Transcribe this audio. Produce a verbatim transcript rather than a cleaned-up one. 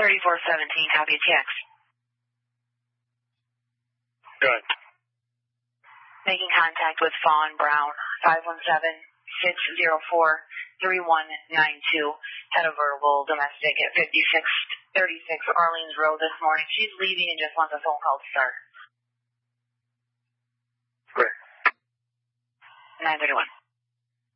thirty-four seventeen, copy T X. Good. Making contact with Fawn Brown, five one seven, six zero four, three one nine two. Had a verbal domestic at fifty-six thirty-six Orleans Road this morning. She's leaving and just wants a phone call to start. Great. nine thirty-one.